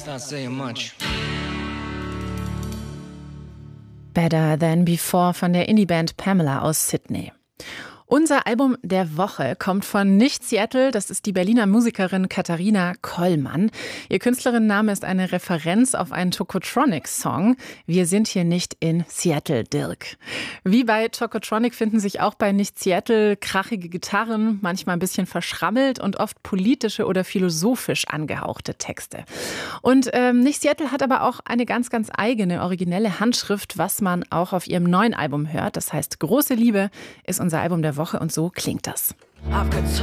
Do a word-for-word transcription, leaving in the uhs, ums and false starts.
Not saying much. Better Than Before von der Indie-Band Pamela aus Sydney. Unser Album der Woche kommt von Nicht Seattle. Das ist die Berliner Musikerin Katharina Kollmann. Ihr Künstlerinnenname ist eine Referenz auf einen Tokotronic-Song. Wir sind hier nicht in Seattle, Dirk. Wie bei Tokotronic finden sich auch bei Nicht Seattle krachige Gitarren, manchmal ein bisschen verschrammelt und oft politische oder philosophisch angehauchte Texte. Und ähm, Nicht Seattle hat aber auch eine ganz, ganz eigene, originelle Handschrift, was man auch auf ihrem neuen Album hört. Das heißt, Große Liebe ist unser Album der Woche und so klingt das.